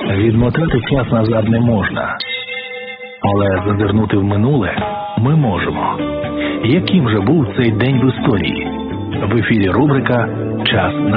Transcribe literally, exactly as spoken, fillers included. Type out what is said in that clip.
Відмотати час назад не можна, але зазирнути в минуле ми можемо. Яким же був цей день в історії? В ефірі рубрика «Час назад».